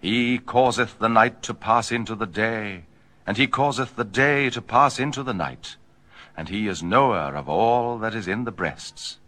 He causeth the night to pass into the day, and he causeth the day to pass into the night. And he is knower of all that is in the breasts.